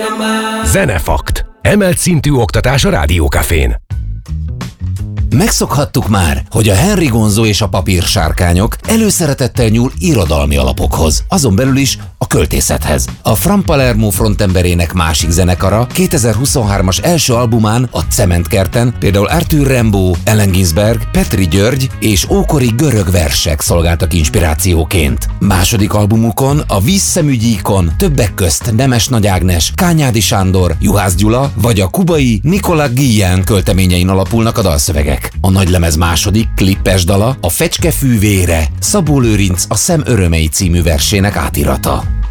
Zenefakt. Emelt szintű oktatás a Rádiókafén. Megszokhattuk már, hogy a Henry Gonzo és a papírsárkányok előszeretettel nyúl irodalmi alapokhoz, azon belül is a költészethez. A From Palermo frontemberének másik zenekara 2023-as első albumán, a Cementkerten például Arthur Rimbaud, Allen Ginsberg, Petri György és ókori görög versek szolgáltak inspirációként. Második albumukon, a Vízszemügyíkon többek közt Nemes Nagy Ágnes, Kányádi Sándor, Juhász Gyula vagy a kubai Nicolas Guillen költeményein alapulnak a dalszövegek. A nagylemez második, klippes dala, a Fecske fűvére, Szabó Lőrinc a Szem örömei című versének átirata.